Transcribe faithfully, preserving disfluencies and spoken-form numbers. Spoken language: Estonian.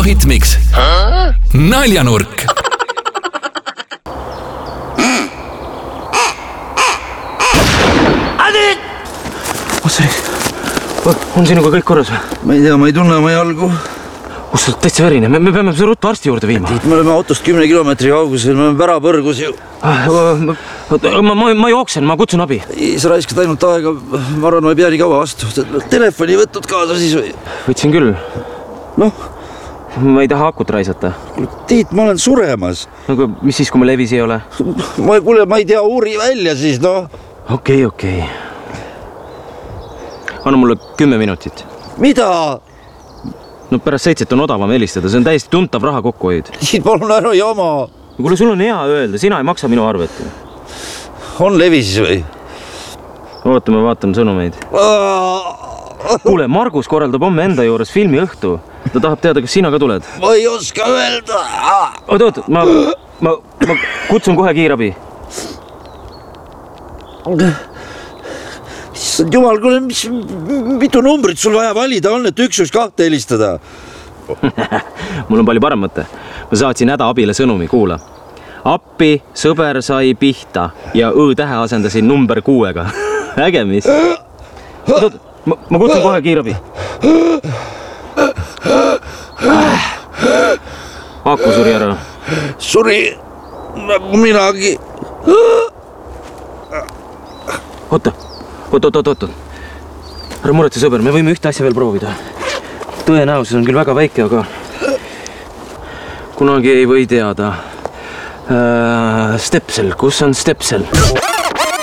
Hitmix. Naljanurk. On sinuga kõik korras või? Ma ei tea, ma ei tunne oma jalgu. Kus sa oled täitsa verine? Me, me peame ruttu arsti juurde viima. Me oleme autost kümne kilomeetri kaugusel, me oleme pärapõrgus ju. Ma, ma, ma, ma jooksen, ma kutsun abi. Ei, sa raiskad ainult aega. Ma arvan, ma ei pea nii kaua vastu. Telefoni võtnud kaasa siis või? Võtsin küll. Noh? Ma ei taha akut raisata. Tiit, ma olen suremas. Aga mis siis, kui ma levis ei ole? Ma, kuule, ma ei tea, uuri välja siis, noh. Okei, okei. Anna mulle kümme minutit. Mida? No pärast seitset on odavam helistada, see on täiesti tuntav raha kokkuhoid. Siit palun ära jama. Kuule, sul on hea öelda, sina ei maksa minu arvet. On levi siis või? Ootame, vaatame sõnumeid. Kuule, Margus korraldab homme enda juures filmi õhtu. Ta tahab teada, kas sina ka tuled. Ma ei oska öelda. Oot, oot, ma, ma, ma kutsun kohe kiirabi. Jumal, kuule, mis, mitu numbrit sul vaja valida on, et üks üks kahte helistada? Mul on palju parem mõte. Ma saatsin hädaabile sõnumi, kuula. Appi, sõber sai pihta ja õ-tähe asendasin number kuuega. Äge mis? Oot, ma, ma kutsun kohe kiirabi. Aku suri ära. Suri nagu minagi. Oota. Oot, oot, oot, oot. Ära muretse, sõber, me võime ühte asja veel proovida. Tõenäosus on küll väga väike, aga kunagi ei või teada. Äh, Stepsel, kus on Stepsel?